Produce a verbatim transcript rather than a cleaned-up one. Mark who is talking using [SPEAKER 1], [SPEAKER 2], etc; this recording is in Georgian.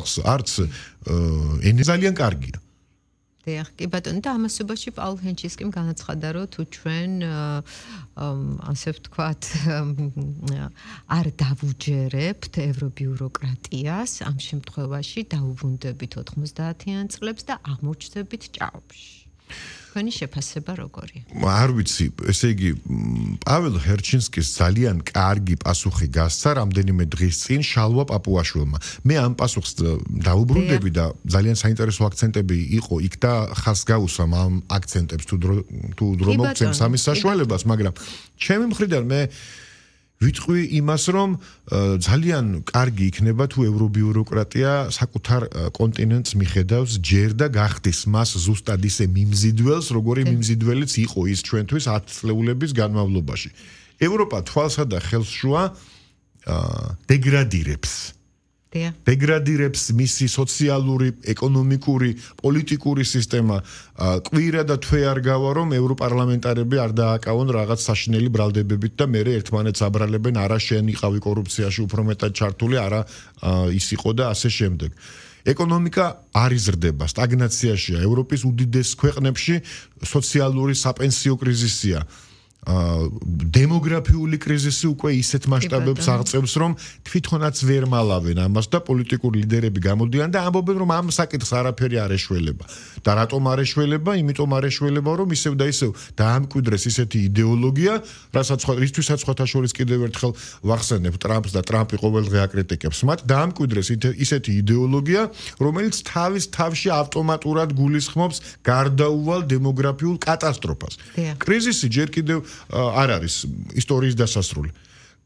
[SPEAKER 1] ოჯახს, არც ენა ძალიან კარგია.
[SPEAKER 2] დიახ, კი ბატონო, და ამასობაში პაულ ჰენჩისკიმ განაცხადა, რომ თუ ჩვენ ასე ვთქვათ, არ დავუჯერებთ ევრობიუროკრატიას, ამ შემთხვევაში დაუბრუნდებით ოთხმოცდაათიან წლებს და აღმოჩნდებით ჭაობში. თქვენი შეფასება როგორია?
[SPEAKER 1] არ ვიცი, ესე იგი, პაվել ჰერჩინსკის ძალიან კარგი პასუხი გასცა რამდენიმე დღის წინ შალვა პაპუაშვილმა. მე ამ პასუხს დაუბრუნდები და ძალიან საინტერესო აქცენტები იყო იქ და ხას გაუსვამ ამ აქცენტებს თუ დრო თუ დრო მოგცემ სამის საშუალებას, მაგრამ ჩემი მხრიდან მე ვიტყვი იმას, რომ ძალიან კარგი იქნება თუ ევრობიუროკრატია საკუთარ კონტინენტს მიხედავს ჯერ და გახდის მას ზუსტად ისე მიმზიდველს, როგორი მიმზიდველიც იყო ის ჩვენთვის ათი წლეულების განმავლობაში. ევროპა თვალსა და ხელს შუა დეგრადირებს. დეგრადირებს მისი სოციალური, ეკონომიკური, პოლიტიკური სისტემა. კვირა და თვე არ გავა, რომ ევროპარლამენტარები არ დააკავონ რაღაც საშინელი ბრალდებებით და მერე ერთმანეთს აბრალებენ, არა შენ იყავი კორუფციაში უფრო მეტად ჩართული, არა ის იყო და ასე შემდეგ. ეკონომიკა არ იზრდება, სტაგნაციაშია. ევროპის უდიდეს ქვეყნებში სოციალური საპენსიო კრიზისია. დემოგრაფიული კრიზისი უკვე ისეთ მასშტაბებს აღწევს, რომ თვითონაც ვერ მალავენ ამას და პოლიტიკური ლიდერები გამოდიან და ამბობენ, რომ ამ საკითხს არაფერი არ ეშველება. და რატომ არ ეშველება? იმიტომ არ ეშველება, რომ ისევ და ისევ დაამკვიდრეს ისეთი იდეოლოგია, რასაც რისთვისაც ხოთაშორის კიდევ ერთხელ ვახსენებ ტრამპს და ტრამპი ყოველდღე აკრიტიკებს მათ, დაამკვიდრეს ისეთი იდეოლოგია, რომელიც თავის თავში ავტომატურად გულისხმობს გარდაუვალ დემოგრაფიულ კატასტროფას. კრიზისი ჯერ კიდევ არ არის ისტორიის დასასრული.